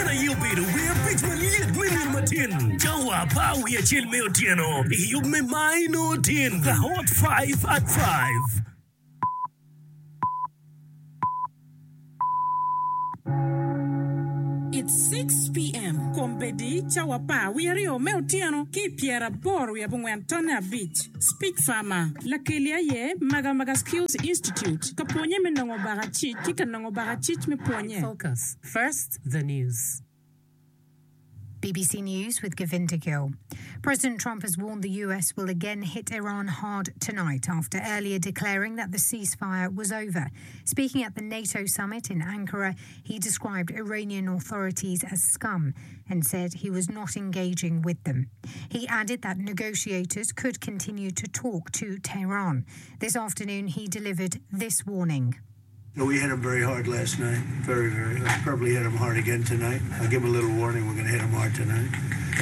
Ina yubiru we pitch maliet mini matin. Jawa pa we chill me otieno. Yub me maino tin. The Hot 5 at 5. It's 6 p.m. Kombedi chawapa wiario meutiano ki piera bor we Antona Beach. Speak Farmer. La kelia ye maga Skills Institute. Kaponye menongo barachi kika nongo barachich me ponye. Focus. First, the news. BBC News with Govinda Gill. President Trump has warned the US will again hit Iran hard tonight after earlier declaring that the ceasefire was over. Speaking at the NATO summit in Ankara, he described Iranian authorities as scum and said he was not engaging with them. He added that negotiators could continue to talk to Tehran. This afternoon, he delivered this warning. We hit him very hard last night. Very, very hard. Probably hit him hard again tonight. I'll give him a little warning. We're going to hit him hard tonight.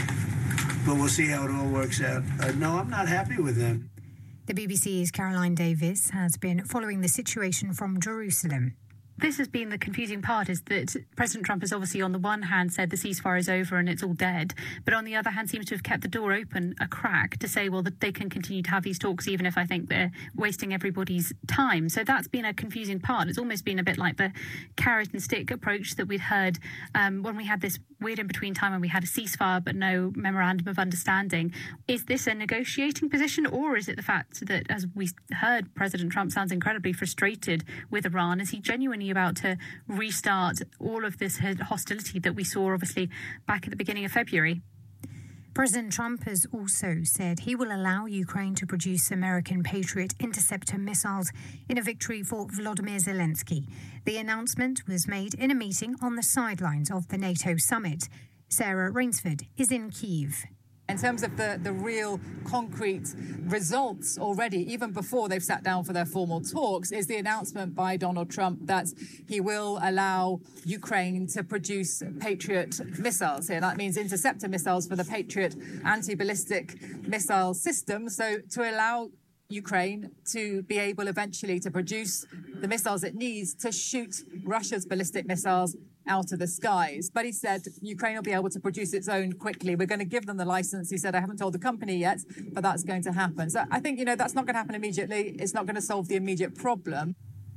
But we'll see how it all works out. No, I'm not happy with them. The BBC's Caroline Davis has been following the situation from Jerusalem. This has been the confusing part, is that President Trump has obviously on the one hand said the ceasefire is over and it's all dead, but on the other hand seems to have kept the door open a crack to say, well, that they can continue to have these talks, even if I think they're wasting everybody's time. So that's been a confusing part. It's almost been a bit like the carrot and stick approach that we'd heard when we had this weird in-between time when we had a ceasefire but no memorandum of understanding. Is this a negotiating position, or is it the fact that, as we heard, President Trump sounds incredibly frustrated with Iran? Is he genuinely about to restart all of this hostility that we saw, obviously, back at the beginning of February? President Trump has also said he will allow Ukraine to produce American Patriot interceptor missiles in a victory for Volodymyr Zelensky. The announcement was made in a meeting on the sidelines of the NATO summit. Sarah Rainsford is in Kyiv. In terms of the real concrete results already, even before they've sat down for their formal talks, is the announcement by Donald Trump that he will allow Ukraine to produce Patriot missiles here. That means interceptor missiles for the Patriot anti-ballistic missile system. So to allow Ukraine to be able eventually to produce the missiles it needs to shoot Russia's ballistic missiles out of the skies. But he said Ukraine will be able to produce its own quickly. We're going to give them the license. He said, I haven't told the company yet, but that's going to happen. So I think, that's not going to happen immediately. It's not going to solve the immediate problem.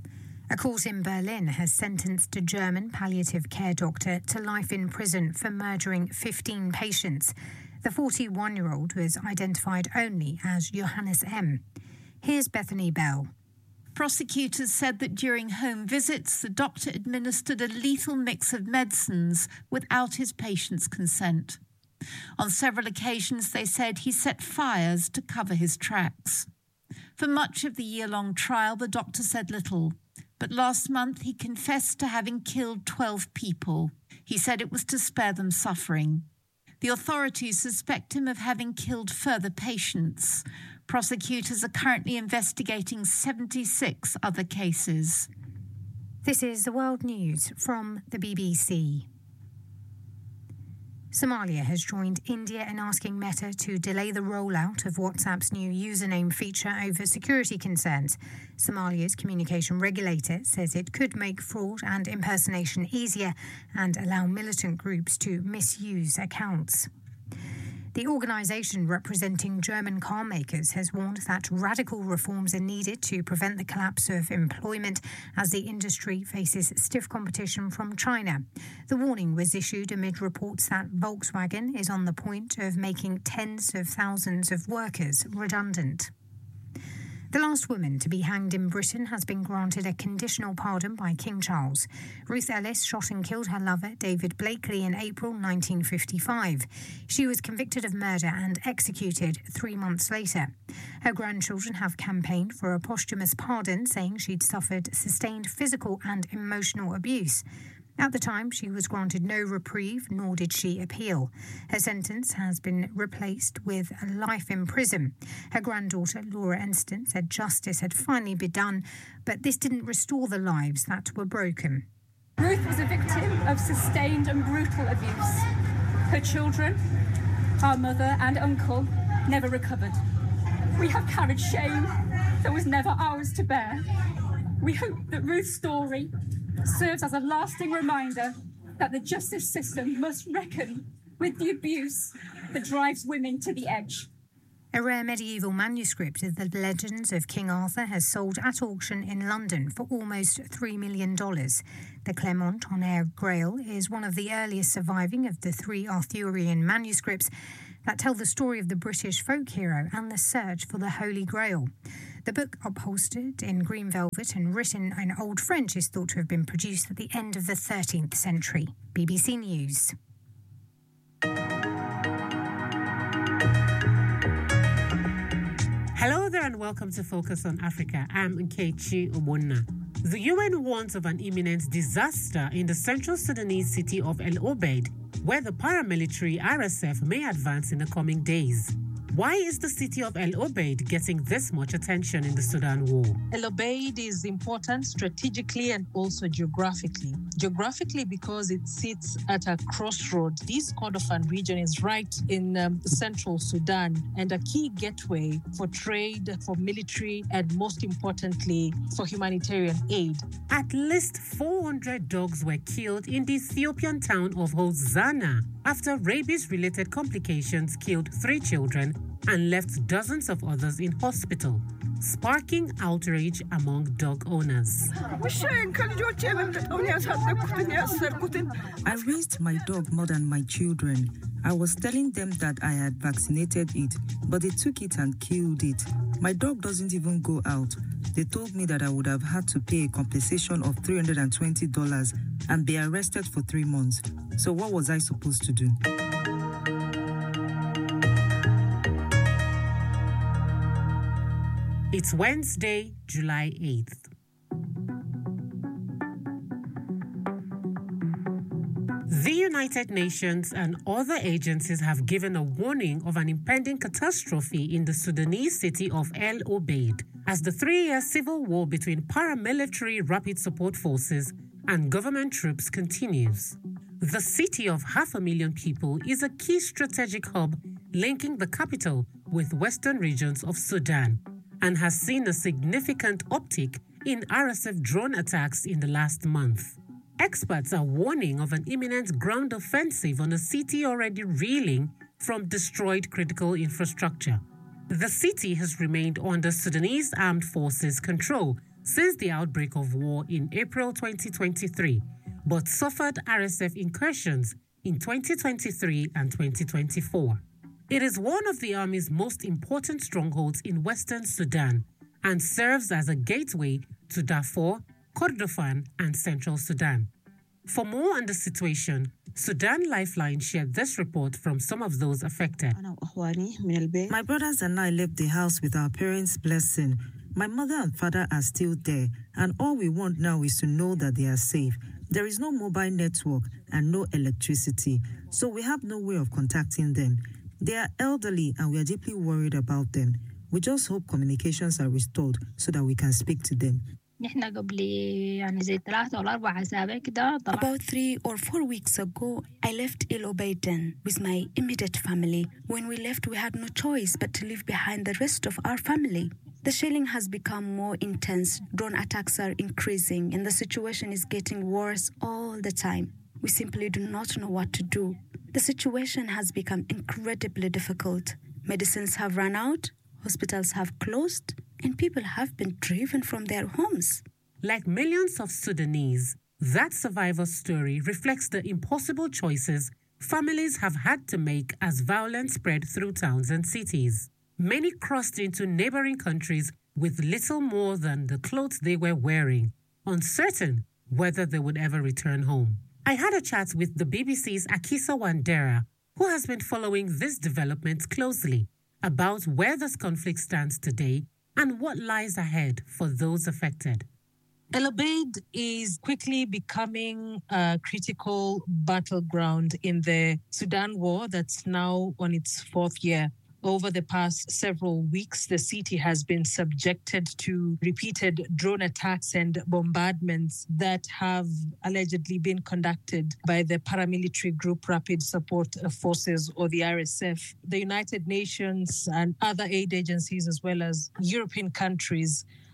A court in Berlin has sentenced a German palliative care doctor to life in prison for murdering 15 patients. The 41-year-old was identified only as Johannes M. Here's Bethany Bell. Prosecutors said that during home visits, the doctor administered a lethal mix of medicines without his patient's consent. On several occasions, they said he set fires to cover his tracks. For much of the year-long trial, the doctor said little, but last month he confessed to having killed 12 people. He said it was to spare them suffering. The authorities suspect him of having killed further patients. Prosecutors are currently investigating 76 other cases. This is the World News from the BBC. Somalia has joined India in asking Meta to delay the rollout of WhatsApp's new username feature over security concerns. Somalia's communication regulator says it could make fraud and impersonation easier and allow militant groups to misuse accounts. The organisation representing German car makers has warned that radical reforms are needed to prevent the collapse of employment as the industry faces stiff competition from China. The warning was issued amid reports that Volkswagen is on the point of making tens of thousands of workers redundant. The last woman to be hanged in Britain has been granted a conditional pardon by King Charles. Ruth Ellis shot and killed her lover, David Blakely, in April 1955. She was convicted of murder and executed 3 months later. Her grandchildren have campaigned for a posthumous pardon, saying she'd suffered sustained physical and emotional abuse. At the time, she was granted no reprieve, nor did she appeal. Her sentence has been replaced with life in prison. Her granddaughter, Laura Enston, said justice had finally been done, but this didn't restore the lives that were broken. Ruth was a victim of sustained and brutal abuse. Her children, our mother and uncle, never recovered. We have carried shame that was never ours to bear. We hope that Ruth's story serves as a lasting reminder that the justice system must reckon with the abuse that drives women to the edge. A rare medieval manuscript of the legends of King Arthur has sold at auction in London for almost $3 million. The Clermont-Tonnerre Grail is one of the earliest surviving of the 3 Arthurian manuscripts that tell the story of the British folk hero and the search for the Holy Grail. The book, upholstered in green velvet and written in Old French, is thought to have been produced at the end of the 13th century. BBC News. Hello there and welcome to Focus on Africa. I'm Nkechi Obonna. The UN warns of an imminent disaster in the central Sudanese city of El Obeid, where the paramilitary RSF may advance in the coming days. Why is the city of El Obeid getting this much attention in the Sudan war? El Obeid is important strategically and also geographically. Geographically, because it sits at a crossroad. This Kordofan region is right in central Sudan and a key gateway for trade, for military, and most importantly, for humanitarian aid. At least 400 dogs were killed in the Ethiopian town of Hosanna after rabies-related complications killed 3 children and left dozens of others in hospital, sparking outrage among dog owners. I raised my dog more than my children. I was telling them that I had vaccinated it, but they took it and killed it. My dog doesn't even go out. They told me that I would have had to pay a compensation of $320 and be arrested for 3 months. So what was I supposed to do? It's Wednesday, July 8th. The United Nations and other agencies have given a warning of an impending catastrophe in the Sudanese city of El Obeid as the 3-year civil war between paramilitary rapid support forces and government troops continues. The city of 500,000 people is a key strategic hub linking the capital with western regions of Sudan and has seen a significant uptick in RSF drone attacks in the last month. Experts are warning of an imminent ground offensive on a city already reeling from destroyed critical infrastructure. The city has remained under Sudanese armed forces' control since the outbreak of war in April 2023, but suffered RSF incursions in 2023 and 2024. It is one of the army's most important strongholds in western Sudan and serves as a gateway to Darfur, Kordofan, and Central Sudan. For more on the situation, Sudan Lifeline shared this report from some of those affected. My brothers and I left the house with our parents' blessing. My mother and father are still there, and all we want now is to know that they are safe. There is no mobile network and no electricity, so we have no way of contacting them. They are elderly and we are deeply worried about them. We just hope communications are restored so that we can speak to them. About 3 or 4 weeks ago, I left El Obeid with my immediate family. When we left, we had no choice but to leave behind the rest of our family. The shelling has become more intense, drone attacks are increasing, and the situation is getting worse all the time. We simply do not know what to do. The situation has become incredibly difficult. Medicines have run out, hospitals have closed, and people have been driven from their homes. Like millions of Sudanese, that survivor's story reflects the impossible choices families have had to make as violence spread through towns and cities. Many crossed into neighboring countries with little more than the clothes they were wearing, uncertain whether they would ever return home. I had a chat with the BBC's Akisa Wandera, who has been following this development closely, about where this conflict stands today and what lies ahead for those affected. El Obeid is quickly becoming a critical battleground in the Sudan war that's now on its 4th year. Over the past several weeks, the city has been subjected to repeated drone attacks and bombardments that have allegedly been conducted by the paramilitary group Rapid Support Forces, or the RSF. The United Nations and other aid agencies, as well as European countries,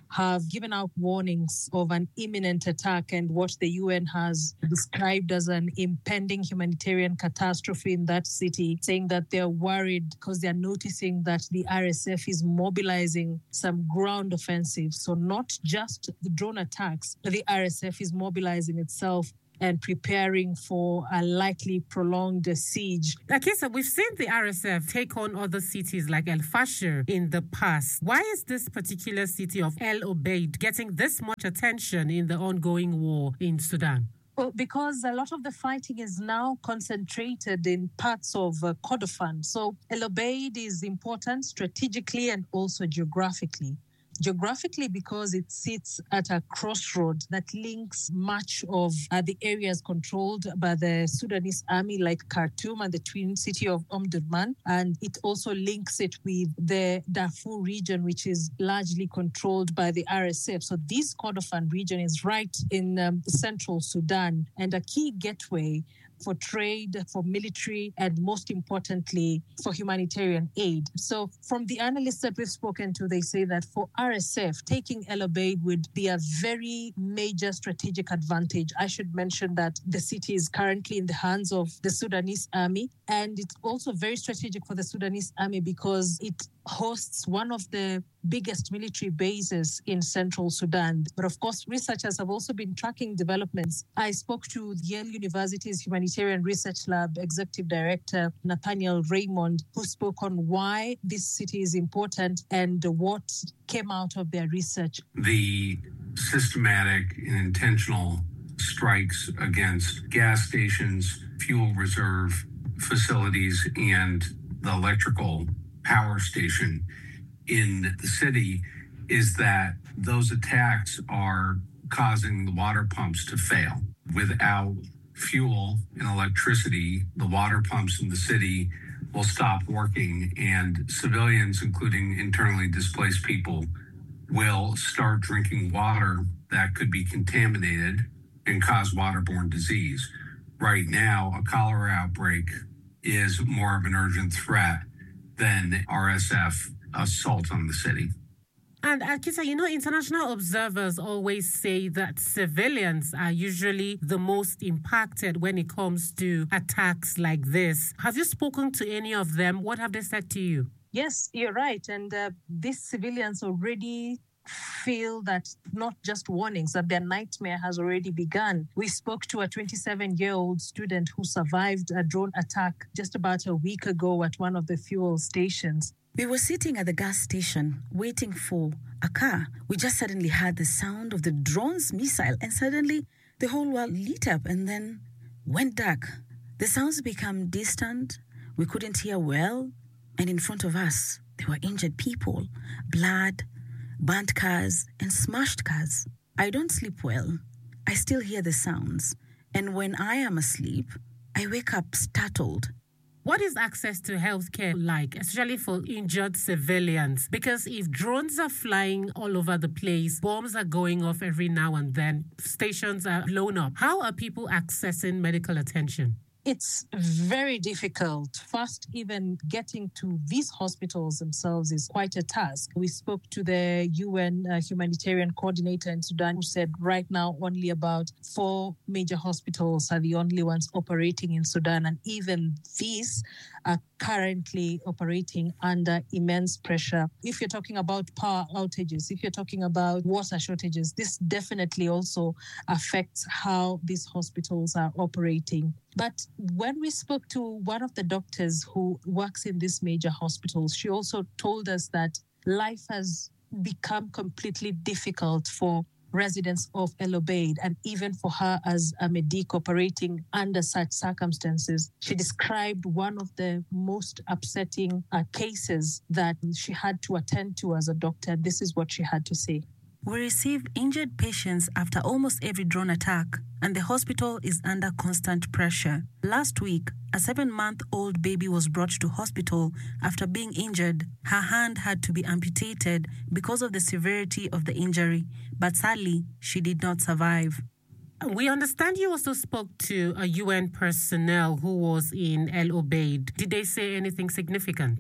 have given out warnings of an imminent attack and what the UN has described as an impending humanitarian catastrophe in that city, saying that they're worried because they're noticing that the RSF is mobilizing some ground offensives. So not just the drone attacks, but the RSF is mobilizing itself and preparing for a likely prolonged siege. Akisa, we've seen the RSF take on other cities like El Fasher in the past. Why is this particular city of El Obeid getting this much attention in the ongoing war in Sudan? Well, because a lot of the fighting is now concentrated in parts of Kordofan. So El Obeid is important strategically and also geographically. Geographically, because it sits at a crossroad that links much of the areas controlled by the Sudanese army, like Khartoum and the twin city of Omdurman. And it also links it with the Darfur region, which is largely controlled by the RSF. So this Kordofan region is right in central Sudan and a key gateway for trade, for military, and most importantly, for humanitarian aid. So from the analysts that we've spoken to, they say that for RSF, taking El Obeid would be a very major strategic advantage. I should mention that the city is currently in the hands of the Sudanese army, and it's also very strategic for the Sudanese army because it hosts one of the biggest military bases in central Sudan. But of course, researchers have also been tracking developments. I spoke to Yale University's Humanitarian Research Lab Executive Director Nathaniel Raymond, who spoke on why this city is important and what came out of their research. The systematic and intentional strikes against gas stations, fuel reserve facilities, and the electrical power station in the city is that those attacks are causing the water pumps to fail. Without fuel and electricity, the water pumps in the city will stop working, and civilians, including internally displaced people, will start drinking water that could be contaminated and cause waterborne disease. Right now, a cholera outbreak is more of an urgent threat than RSF assault on the city. And Akisa, international observers always say that civilians are usually the most impacted when it comes to attacks like this. Have you spoken to any of them? What have they said to you? Yes, you're right. And these civilians already feel that not just warnings, that their nightmare has already begun. We spoke to a 27-year-old student who survived a drone attack just about a week ago at one of the fuel stations. We were sitting at the gas station waiting for a car. We just suddenly heard the sound of the drone's missile, and suddenly the whole world lit up and then went dark. The sounds became distant. We couldn't hear well. And in front of us, there were injured people, blood, burnt cars, and smashed cars. I don't sleep well. I still hear the sounds. And when I am asleep, I wake up startled. What is access to healthcare like, especially for injured civilians? Because if drones are flying all over the place, bombs are going off every now and then, stations are blown up, how are people accessing medical attention? It's very difficult. First, even getting to these hospitals themselves is quite a task. We spoke to the UN humanitarian coordinator in Sudan who said right now only about 4 major hospitals are the only ones operating in Sudan. And even these are currently operating under immense pressure. If you're talking about power outages, if you're talking about water shortages, this definitely also affects how these hospitals are operating. But when we spoke to one of the doctors who works in these major hospitals, she also told us that life has become completely difficult for residents of El Obeid, and even for her as a medic operating under such circumstances. She described one of the most upsetting cases that she had to attend to as a doctor. This is what she had to say. We receive injured patients after almost every drone attack, and the hospital is under constant pressure. Last week, a 7-month-old baby was brought to hospital after being injured. Her hand had to be amputated because of the severity of the injury, but sadly, she did not survive. We understand you also spoke to a UN personnel who was in El Obeid. Did they say anything significant?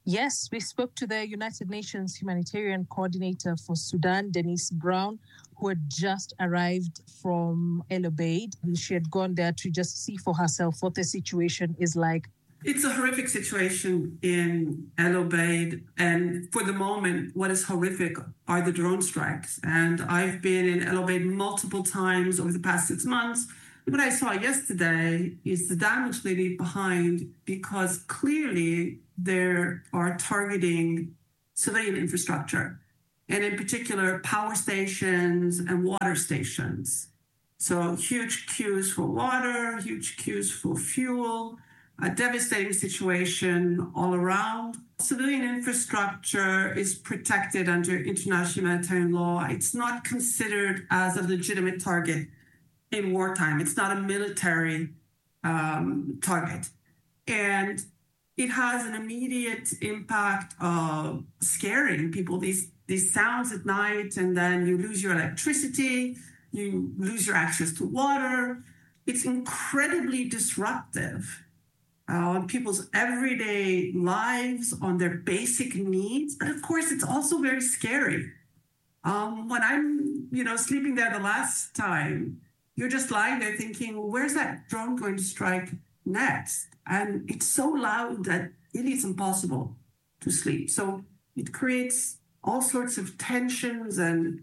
Yes, we spoke to the United Nations Humanitarian Coordinator for Sudan, Denise Brown, who had just arrived from El Obeid. She had gone there to just see for herself what the situation is like. It's a horrific situation in El Obeid. And for the moment, what is horrific are the drone strikes. And I've been in El Obeid multiple times over the past 6 months. What I saw yesterday is the damage they leave behind, because clearly they are targeting civilian infrastructure, and in particular, power stations and water stations. So huge queues for water, huge queues for fuel, a devastating situation all around. Civilian infrastructure is protected under international humanitarian law. It's not considered as a legitimate target in wartime. It's not a military target. And it has an immediate impact of scaring people. These sounds at night, and then you lose your electricity, you lose your access to water. It's incredibly disruptive on people's everyday lives, on their basic needs. But of course, it's also very scary. When I'm, sleeping there the last time, you're just lying there thinking, well, where's that drone going to strike next? And it's so loud that really it's impossible to sleep. So it creates all sorts of tensions and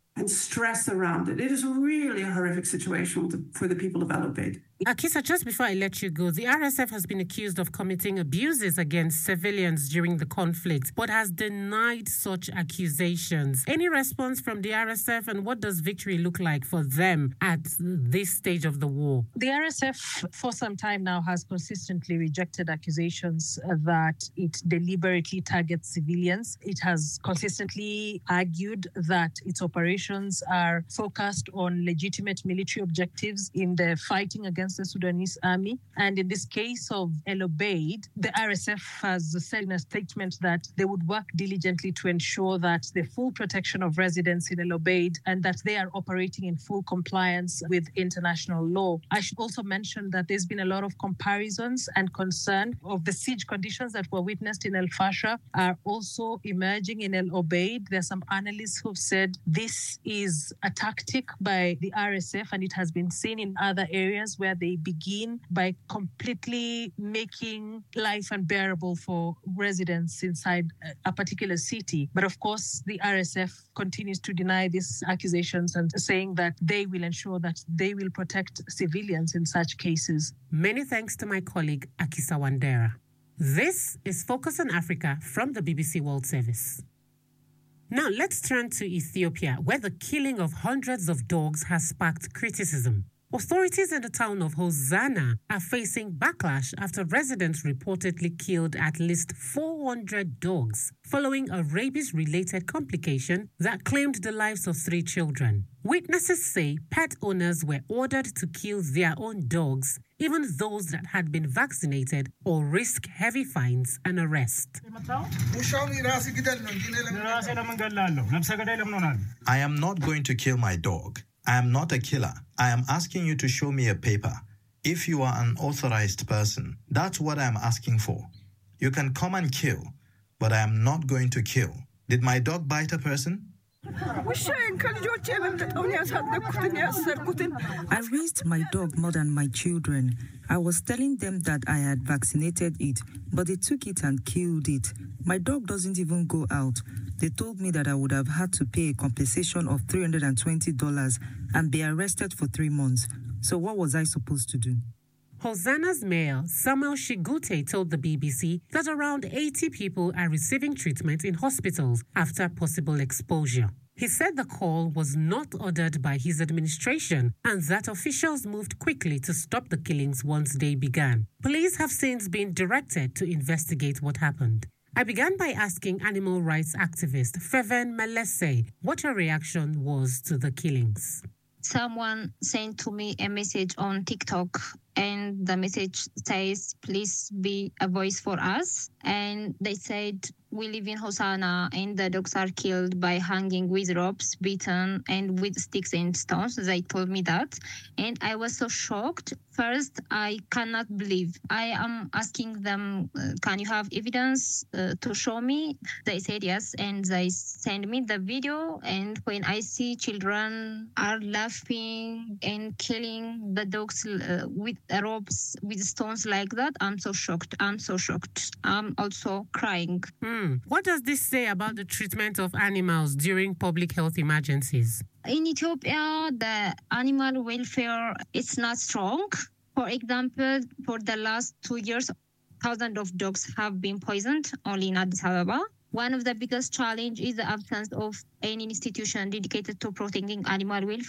stress around it. It is really a horrific situation for the people of El Obeid. Akisa, just before I let you go, the RSF has been accused of committing abuses against civilians during the conflict, but has denied such accusations. Any response from the RSF, and what does victory look like for them at this stage of the war? The RSF, for some time now, has consistently rejected accusations that it deliberately targets civilians. It has consistently argued that its operations are focused on legitimate military objectives in the fighting against the Sudanese army. And in this case of El Obeid, the RSF has said in a statement that they would work diligently to ensure that the full protection of residents in El Obeid and that they are operating in full compliance with international law. I should also mention that there's been a lot of comparisons and concern of the siege conditions that were witnessed in El Fasher are also emerging in El Obeid. There are some analysts who've said this is a tactic by the RSF, and it has been seen in other areas where they begin by completely making life unbearable for residents inside a particular city. But of course, the RSF continues to deny these accusations and saying that they will ensure that they will protect civilians in such cases. Many thanks to my colleague, Akisa Wandera. This is Focus on Africa from the BBC World Service. Now let's turn to Ethiopia, where the killing of hundreds of dogs has sparked criticism. Authorities in the town of Hosanna are facing backlash after residents reportedly killed at least 400 dogs following a rabies-related complication that claimed the lives of 3 children. Witnesses say pet owners were ordered to kill their own dogs, even those that had been vaccinated, or risk heavy fines and arrest. I am not going to kill my dog. I am not a killer. I am asking you to show me a paper. If you are an authorized person, that's what I am asking for. You can come and kill, but I am not going to kill. Did my dog bite a person? I raised my dog more than my children. I was telling them that I had vaccinated it, but they took it and killed it. My dog doesn't even go out. They told me that I would have had to pay a compensation of $320 and be arrested for 3 months. So what was I supposed to do? Hosanna's mayor, Samuel Shigute, told the BBC that around 80 people are receiving treatment in hospitals after possible exposure. He said the call was not ordered by his administration and that officials moved quickly to stop the killings once they began. Police have since been directed to investigate what happened. I began by asking animal rights activist Feven Melese what her reaction was to the killings. Someone sent to me a message on TikTok, and the message says, please be a voice for us. And they said, we live in Hosanna and the dogs are killed by hanging with ropes, beaten, and with sticks and stones. They told me that. And I was so shocked. First, I cannot believe. I am asking them, can you have evidence to show me? They said yes, and they send me the video. And when I see children are laughing and killing the dogs with ropes, with stones like that, I'm so shocked. I'm also crying. What does this say about the treatment of animals during public health emergencies? In Ethiopia, the animal welfare is not strong. For example, for the last 2 years, thousands of dogs have been poisoned only in Addis Ababa. One of the biggest challenges is the absence of any institution dedicated to protecting animal welfare.